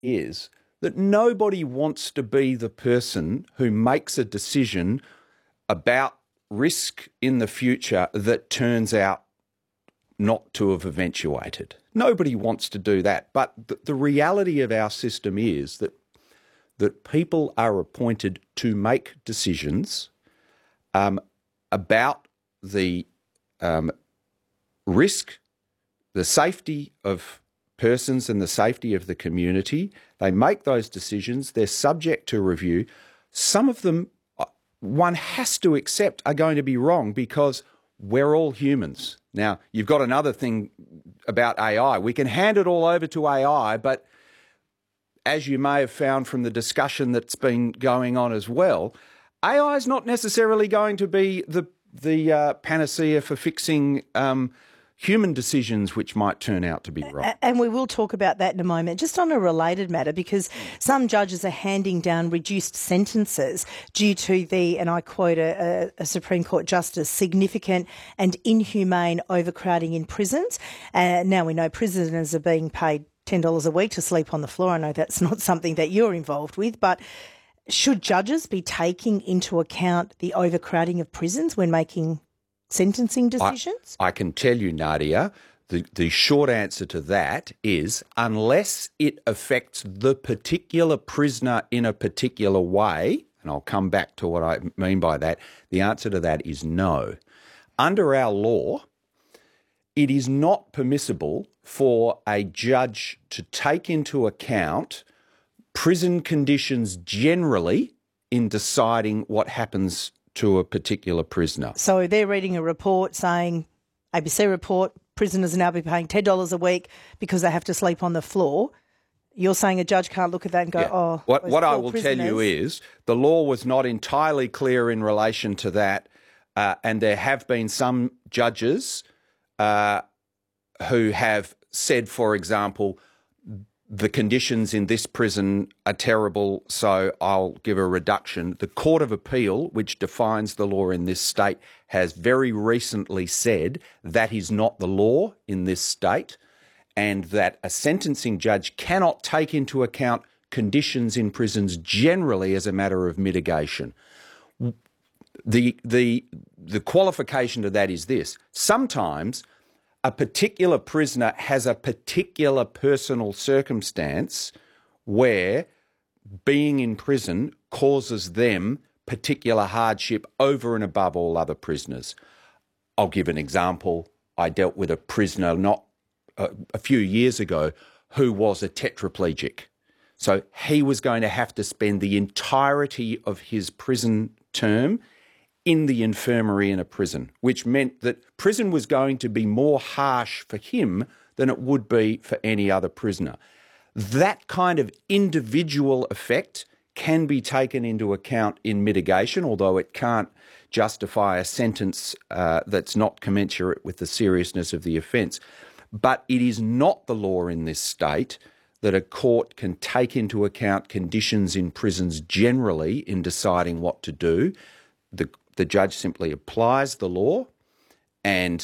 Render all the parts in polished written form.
is that nobody wants to be the person who makes a decision about risk in the future that turns out not to have eventuated. Nobody wants to do that. But the reality of our system is that people are appointed to make decisions about the risk, the safety of persons and the safety of the community. They make those decisions. They're subject to review. Some of them, one has to accept, are going to be wrong because we're all humans. Now, you've got another thing about AI. We can hand it all over to AI, but as you may have found from the discussion that's been going on as well, AI is not necessarily going to be the panacea for fixing human decisions which might turn out to be wrong. And we will talk about that in a moment. Just on a related matter, because some judges are handing down reduced sentences due to the, and I quote a Supreme Court justice, significant and inhumane overcrowding in prisons. Now we know prisoners are being paid $10 a week to sleep on the floor. I know that's not something that you're involved with, but should judges be taking into account the overcrowding of prisons when making sentencing decisions? I can tell you, Nadia, the short answer to that is unless it affects the particular prisoner in a particular way, and I'll come back to what I mean by that, the answer to that is no. Under our law, it is not permissible for a judge to take into account prison conditions generally in deciding what happens to a particular prisoner. So they're reading a report saying, ABC report, prisoners are now be paying $10 a week because they have to sleep on the floor. You're saying a judge can't look at that and go, What I will tell you is the law was not entirely clear in relation to that, and there have been some judges who have said, for example, the conditions in this prison are terrible, so I'll give a reduction. The Court of Appeal, which defines the law in this state, has very recently said that is not the law in this state and that a sentencing judge cannot take into account conditions in prisons generally as a matter of mitigation. The qualification to that is this. Sometimes a particular prisoner has a particular personal circumstance where being in prison causes them particular hardship over and above all other prisoners. I'll give an example. I dealt with a prisoner not a few years ago who was a tetraplegic. So he was going to have to spend the entirety of his prison term in the infirmary in a prison, which meant that prison was going to be more harsh for him than it would be for any other prisoner. That kind of individual effect can be taken into account in mitigation, although it can't justify a sentence that's not commensurate with the seriousness of the offence. But it is not the law in this state that a court can take into account conditions in prisons generally in deciding what to do. The judge simply applies the law, and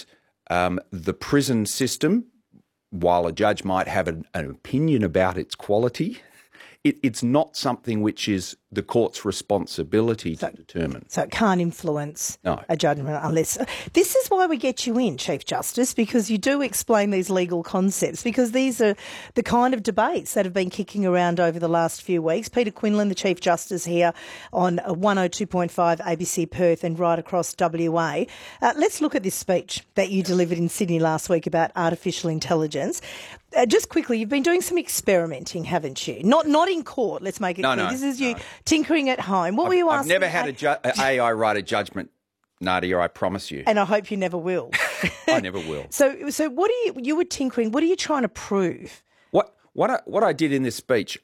the prison system, while a judge might have an opinion about its quality, it's not something which is the court's responsibility to determine. So it can't influence a judgment unless... This is why we get you in, Chief Justice, because you do explain these legal concepts, because these are the kind of debates that have been kicking around over the last few weeks. Peter Quinlan, the Chief Justice here on 102.5 ABC Perth and right across WA. Let's look at this speech that you delivered in Sydney last week about artificial intelligence. Just quickly, you've been doing some experimenting, haven't you? Not in court, let's make it clear. This is you tinkering at home. What were you asking? I've never had an AI write a judgment, Nadia, I promise you. And I hope you never will. I never will. So what are you were tinkering, what are you trying to prove? What I did in this speech,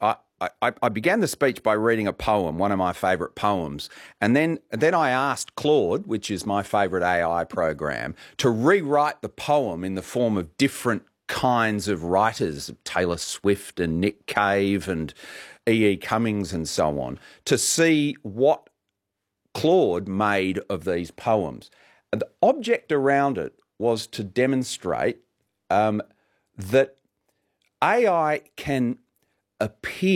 I began the speech by reading a poem, one of my favourite poems, and then I asked Claude, which is my favourite AI program, to rewrite the poem in the form of different kinds of writers, Taylor Swift and Nick Cave and E.E. Cummings and so on, to see what Claude made of these poems. And the object around it was to demonstrate that AI can appear